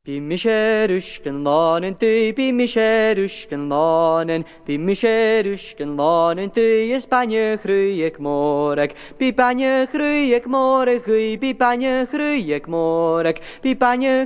Bimischerüschken lanen tui, bimischerüschken lanen, bimischerüschken lanen tui, es banje chruiek morek, bi banje chruiek morek, bi banje chruiek morek, bi banje